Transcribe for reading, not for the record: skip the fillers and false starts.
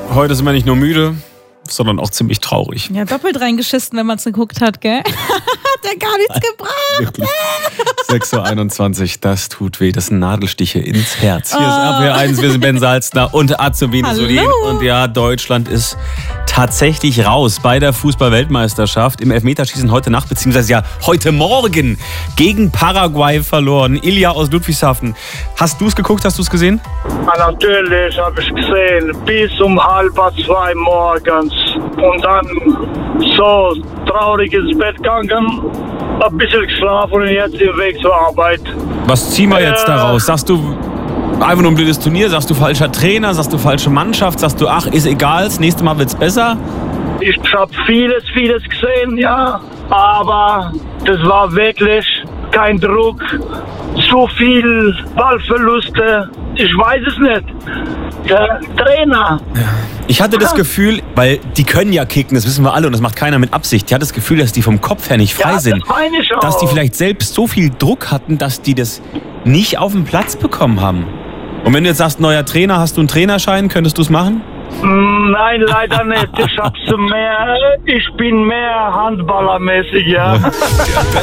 Heute sind wir nicht nur müde, sondern auch ziemlich traurig. Ja, doppelt reingeschissen, wenn man es geguckt hat, gell? Hat ja gar nichts gebracht. Wirklich. 6.21 Uhr, das tut weh. Das sind Nadelstiche ins Herz. Hier ist RPR1, wir sind Ben Salzner und Azubine Solin. Und ja, Deutschland ist tatsächlich raus bei der Fußball-Weltmeisterschaft. Im Elfmeterschießen heute Nacht, beziehungsweise ja heute Morgen gegen Paraguay verloren. Ilja aus Ludwigshafen. Hast du es geguckt? Hast du es gesehen? Ja, natürlich habe ich gesehen. Bis um 1:30 morgens. Und dann so traurig ins Bett gegangen. Ein bisschen geschlafen und jetzt den Weg zur Arbeit. Was ziehen wir jetzt daraus? Sagst du einfach nur ein blödes Turnier? Sagst du falscher Trainer? Sagst du falsche Mannschaft? Sagst du, ach, ist egal, das nächste Mal wird's besser? Ich habe vieles gesehen, ja. Aber das war wirklich kein Druck. So viel Ballverluste. Ich weiß es nicht. Der Trainer. Ich hatte das Gefühl, weil die können ja kicken, das wissen wir alle und das macht keiner mit Absicht. Ich hatte das Gefühl, dass die vom Kopf her nicht frei sind. Das meine ich auch. Dass die vielleicht selbst so viel Druck hatten, dass die das nicht auf den Platz bekommen haben. Und wenn du jetzt sagst, neuer Trainer, hast du einen Trainerschein, könntest du es machen? Nein, leider nicht. Ich bin mehr handballermäßig, ja.